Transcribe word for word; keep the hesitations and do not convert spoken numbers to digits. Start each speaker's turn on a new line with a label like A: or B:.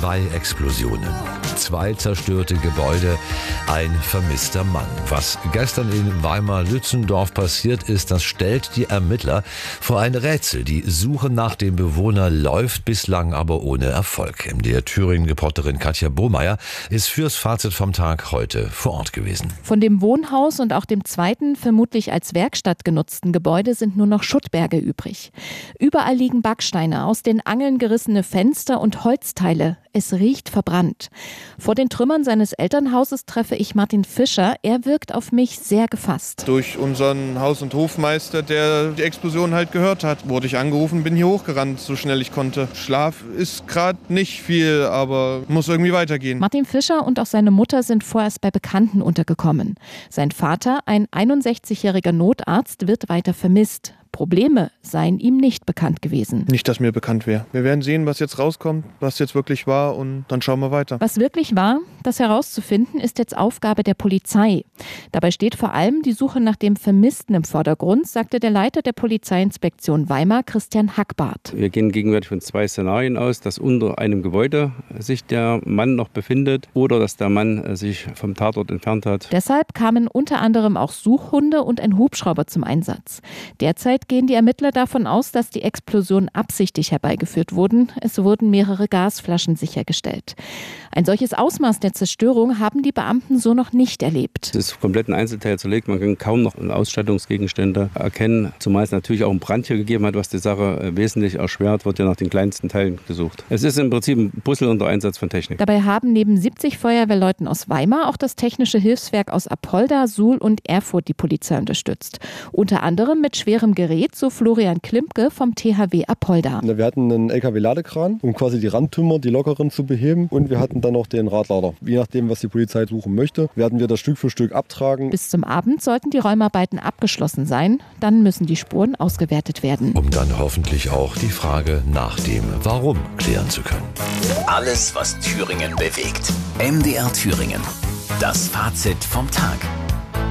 A: Zwei Explosionen, zwei zerstörte Gebäude, ein vermisster Mann. Was gestern in Weimar-Lützelndorf passiert ist, das stellt die Ermittler vor ein Rätsel. Die Suche nach dem Bewohner läuft bislang aber ohne Erfolg. M D R Thüringen-Reporterin Katja Bohmeier ist fürs Fazit vom Tag heute vor Ort gewesen.
B: Von dem Wohnhaus und auch dem zweiten, vermutlich als Werkstatt genutzten Gebäude sind nur noch Schuttberge übrig. Überall liegen Backsteine, aus den Angeln gerissene Fenster und Holzteile. Es riecht verbrannt. Vor den Trümmern seines Elternhauses treffe ich Martin Fischer. Er wirkt auf mich sehr gefasst.
C: Durch unseren Haus- und Hofmeister, der die Explosion halt gehört hat, wurde ich angerufen, bin hier hochgerannt, so schnell ich konnte. Schlaf ist gerade nicht viel, aber muss irgendwie weitergehen.
B: Martin Fischer und auch seine Mutter sind vorerst bei Bekannten untergekommen. Sein Vater, ein einundsechzigjähriger Notarzt, wird weiter vermisst. Probleme seien ihm nicht bekannt gewesen.
C: Nicht, dass mir bekannt wäre. Wir werden sehen, was jetzt rauskommt, was jetzt wirklich war, und dann schauen wir weiter.
B: Was wirklich war, das herauszufinden, ist jetzt Aufgabe der Polizei. Dabei steht vor allem die Suche nach dem Vermissten im Vordergrund, sagte der Leiter der Polizeiinspektion Weimar, Christian Hackbarth.
D: Wir gehen gegenwärtig von zwei Szenarien aus, dass unter einem Gebäude sich der Mann noch befindet oder dass der Mann sich vom Tatort entfernt hat.
B: Deshalb kamen unter anderem auch Suchhunde und ein Hubschrauber zum Einsatz. Derzeit gehen die Ermittler davon aus, dass die Explosionen absichtlich herbeigeführt wurden. Es wurden mehrere Gasflaschen sichergestellt. Ein solches Ausmaß der Zerstörung haben die Beamten so noch nicht erlebt.
D: Es ist komplett in Einzelteile zerlegt. Man kann kaum noch Ausstattungsgegenstände erkennen. Zumal es natürlich auch einen Brand hier gegeben hat, was die Sache wesentlich erschwert, wird ja nach den kleinsten Teilen gesucht. Es ist im Prinzip ein Puzzle unter Einsatz von Technik.
B: Dabei haben neben siebzig Feuerwehrleuten aus Weimar auch das Technische Hilfswerk aus Apolda, Suhl und Erfurt die Polizei unterstützt. Unter anderem mit schwerem Gerät, so Florian Klimpke vom T H W Apolda.
E: Wir hatten einen L K W-Ladekran, um quasi die Randtümer, die lockeren zu beheben, und wir hatten dann noch den Radlader. Je nachdem, was die Polizei suchen möchte, werden wir das Stück für Stück abtragen.
B: Bis zum Abend sollten die Räumarbeiten abgeschlossen sein. Dann müssen die Spuren ausgewertet werden.
A: Um dann hoffentlich auch die Frage nach dem Warum klären zu können.
F: Alles, was Thüringen bewegt. M D R Thüringen. Das Fazit vom Tag.